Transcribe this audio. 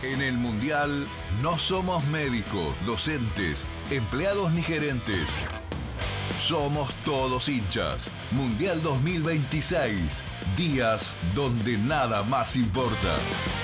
En el Mundial no somos médicos, docentes, empleados ni gerentes. Somos todos hinchas. Mundial 2026. Días donde nada más importa.